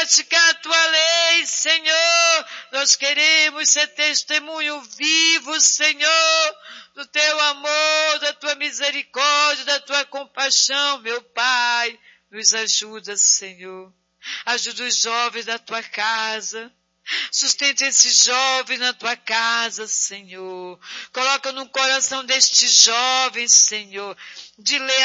praticar a tua lei, Senhor. Nós queremos ser testemunho vivo, Senhor, do teu amor, da tua misericórdia, da tua compaixão, meu Pai. Nos ajuda, Senhor. Ajuda os jovens da tua casa. Sustente esses jovens na tua casa, Senhor. Coloca no coração destes jovens, Senhor, de ler a